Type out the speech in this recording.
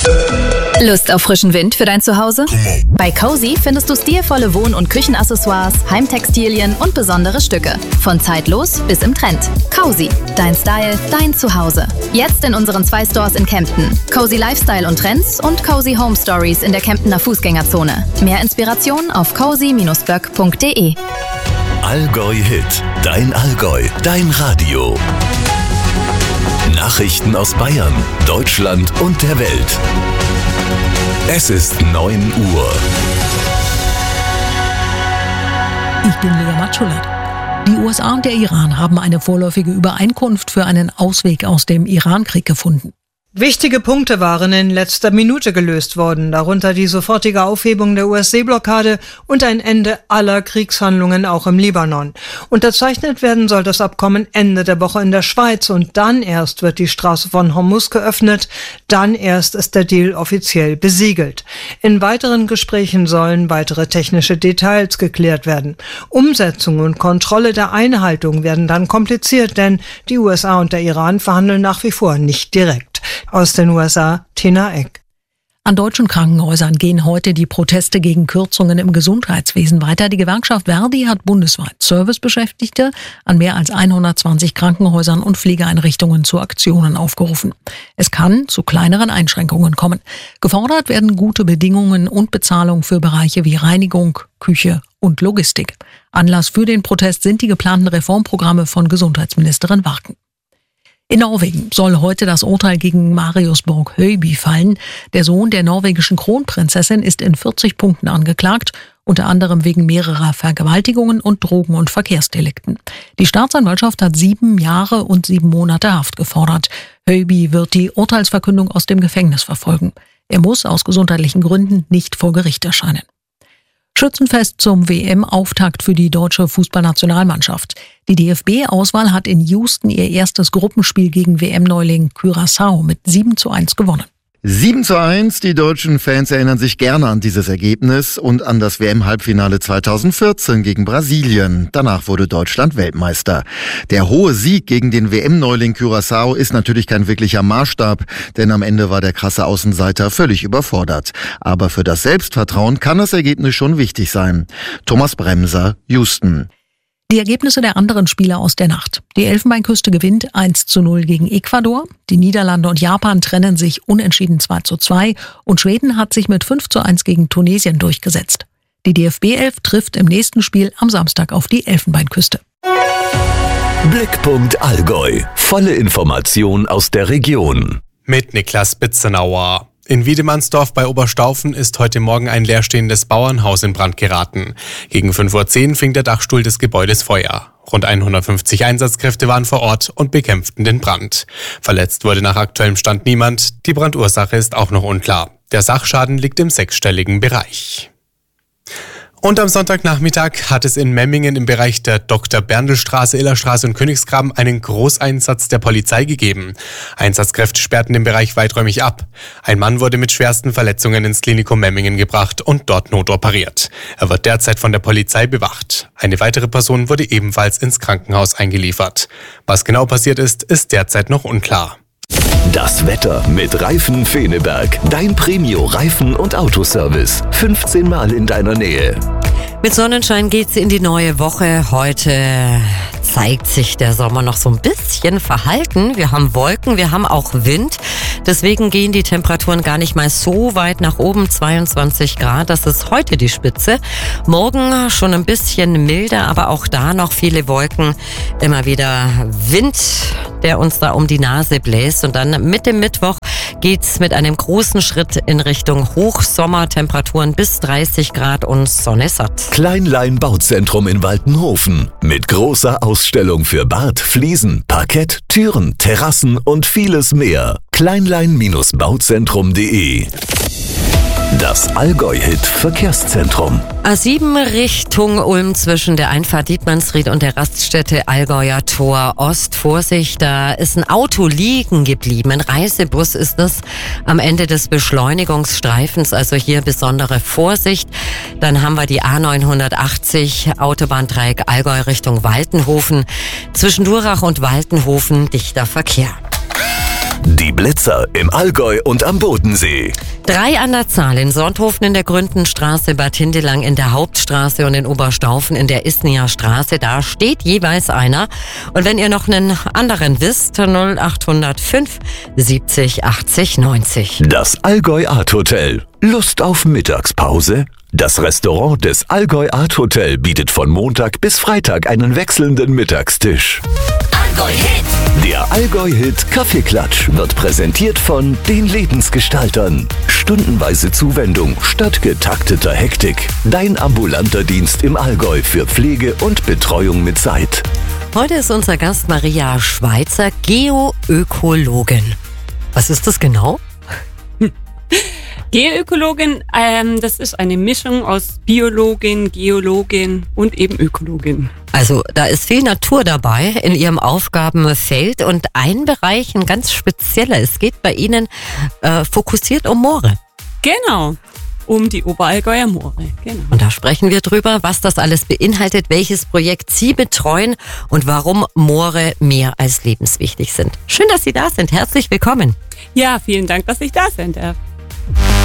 Lust auf frischen Wind für dein Zuhause? Bei Cozy findest du stilvolle Wohn- und Küchenaccessoires, Heimtextilien und besondere Stücke. Von zeitlos bis im Trend. Cozy, dein Style, dein Zuhause. Jetzt in unseren 2 Stores in Kempten. Cozy Lifestyle und Trends und Cozy Home Stories in der Kemptener Fußgängerzone. Mehr Inspiration auf cozy-böck.de. Allgäu Hit, dein Allgäu, dein Radio. Nachrichten aus Bayern, Deutschland und der Welt. Es ist 9 Uhr. Ich bin Lea Matschulat. Die USA und der Iran haben eine vorläufige Übereinkunft für einen Ausweg aus dem Irankrieg gefunden. Wichtige Punkte waren in letzter Minute gelöst worden, darunter die sofortige Aufhebung der US-Seeblockade und ein Ende aller Kriegshandlungen auch im Libanon. Unterzeichnet werden soll das Abkommen Ende der Woche in der Schweiz und dann erst wird die Straße von Hormuz geöffnet, dann erst ist der Deal offiziell besiegelt. In weiteren Gesprächen sollen weitere technische Details geklärt werden. Umsetzung und Kontrolle der Einhaltung werden dann kompliziert, denn die USA und der Iran verhandeln nach wie vor nicht direkt. Aus den USA, Tina Eck. An deutschen Krankenhäusern gehen heute die Proteste gegen Kürzungen im Gesundheitswesen weiter. Die Gewerkschaft Verdi hat bundesweit Servicebeschäftigte an mehr als 120 Krankenhäusern und Pflegeeinrichtungen zu Aktionen aufgerufen. Es kann zu kleineren Einschränkungen kommen. Gefordert werden gute Bedingungen und Bezahlung für Bereiche wie Reinigung, Küche und Logistik. Anlass für den Protest sind die geplanten Reformprogramme von Gesundheitsministerin Warken. In Norwegen soll heute das Urteil gegen Marius Borg Høiby fallen. Der Sohn der norwegischen Kronprinzessin ist in 40 Punkten angeklagt, unter anderem wegen mehrerer Vergewaltigungen und Drogen- und Verkehrsdelikten. Die Staatsanwaltschaft hat 7 Jahre und 7 Monate Haft gefordert. Høiby wird die Urteilsverkündung aus dem Gefängnis verfolgen. Er muss aus gesundheitlichen Gründen nicht vor Gericht erscheinen. Schützenfest zum WM-Auftakt für die deutsche Fußballnationalmannschaft. Die DFB-Auswahl hat in Houston ihr erstes Gruppenspiel gegen WM-Neuling Curaçao mit 7:1 gewonnen. 7:1, die deutschen Fans erinnern sich gerne an dieses Ergebnis und an das WM-Halbfinale 2014 gegen Brasilien. Danach wurde Deutschland Weltmeister. Der hohe Sieg gegen den WM-Neuling Curaçao ist natürlich kein wirklicher Maßstab, denn am Ende war der krasse Außenseiter völlig überfordert. Aber für das Selbstvertrauen kann das Ergebnis schon wichtig sein. Thomas Bremser, Houston. Die Ergebnisse der anderen Spiele aus der Nacht. Die Elfenbeinküste gewinnt 1:0 gegen Ecuador. Die Niederlande und Japan trennen sich unentschieden 2:2 und Schweden hat sich mit 5:1 gegen Tunesien durchgesetzt. Die DFB-Elf trifft im nächsten Spiel am Samstag auf die Elfenbeinküste. Blickpunkt Allgäu. Volle Information aus der Region. Mit Niklas Bitzenauer. In Wiedemannsdorf bei Oberstaufen ist heute Morgen ein leerstehendes Bauernhaus in Brand geraten. Gegen 5:10 Uhr fing der Dachstuhl des Gebäudes Feuer. Rund 150 Einsatzkräfte waren vor Ort und bekämpften den Brand. Verletzt wurde nach aktuellem Stand niemand. Die Brandursache ist auch noch unklar. Der Sachschaden liegt im 6-stelligen Bereich. Und am Sonntagnachmittag hat es in Memmingen im Bereich der Dr.-Berndl-Straße, Illerstraße und Königsgraben einen Großeinsatz der Polizei gegeben. Einsatzkräfte sperrten den Bereich weiträumig ab. Ein Mann wurde mit schwersten Verletzungen ins Klinikum Memmingen gebracht und dort notoperiert. Er wird derzeit von der Polizei bewacht. Eine weitere Person wurde ebenfalls ins Krankenhaus eingeliefert. Was genau passiert ist derzeit noch unklar. Das Wetter mit Reifen Feneberg. Dein Premio Reifen- und Autoservice. 15 Mal in deiner Nähe. Mit Sonnenschein geht's in die neue Woche. Heute zeigt sich der Sommer noch so ein bisschen verhalten. Wir haben Wolken, wir haben auch Wind. Deswegen gehen die Temperaturen gar nicht mal so weit nach oben. 22 Grad, das ist heute die Spitze. Morgen schon ein bisschen milder, aber auch da noch viele Wolken. Immer wieder Wind, der uns da um die Nase bläst. Und dann mit dem Mittwoch geht's mit einem großen Schritt in Richtung Hochsommertemperaturen bis 30 Grad und Sonne satt. Kleinlein Bauzentrum in Waltenhofen. Mit großer Ausstellung für Bad, Fliesen, Parkett, Türen, Terrassen und vieles mehr. Kleinlein-bauzentrum.de. Das Allgäu-Hit Verkehrszentrum. A7 Richtung Ulm zwischen der Einfahrt Dietmannsried und der Raststätte Allgäuer Tor Ost. Vorsicht, da ist ein Auto liegen geblieben. Ein Reisebus ist es am Ende des Beschleunigungsstreifens. Also hier besondere Vorsicht. Dann haben wir die A980 Autobahndreieck Allgäu Richtung Waltenhofen. Zwischen Durach und Waltenhofen dichter Verkehr. Die Blitzer im Allgäu und am Bodensee. 3 an der Zahl in Sonthofen in der Gründenstraße, Bad Hindelang in der Hauptstraße und in Oberstaufen in der Isnier Straße. Da steht jeweils einer. Und wenn ihr noch einen anderen wisst, 0805 70 80 90. Das Allgäu Art Hotel. Lust auf Mittagspause? Das Restaurant des Allgäu Art Hotel bietet von Montag bis Freitag einen wechselnden Mittagstisch. Allgäu-Hit. Der Allgäu-Hit Kaffeeklatsch wird präsentiert von den Lebensgestaltern. Stundenweise Zuwendung statt getakteter Hektik. Dein ambulanter Dienst im Allgäu für Pflege und Betreuung mit Zeit. Heute ist unser Gast Maria Schweizer, Geoökologin. Was ist das genau? Geoökologin, das ist eine Mischung aus Biologin, Geologin und eben Ökologin. Also da ist viel Natur dabei in Ihrem Aufgabenfeld und ein Bereich, ein ganz spezieller. Es geht bei Ihnen fokussiert um Moore. Genau, um die Oberallgäuer Moore. Genau. Und da sprechen wir drüber, was das alles beinhaltet, welches Projekt Sie betreuen und warum Moore mehr als lebenswichtig sind. Schön, dass Sie da sind. Herzlich willkommen. Ja, vielen Dank, dass ich da sein darf.